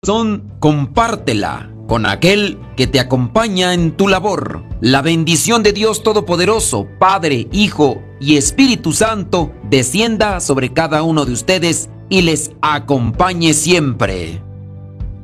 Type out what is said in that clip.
compártela con aquel que te acompaña en tu labor. La bendición de Dios Todopoderoso, Padre, Hijo y Espíritu Santo, descienda sobre cada uno de ustedes y les acompañe siempre.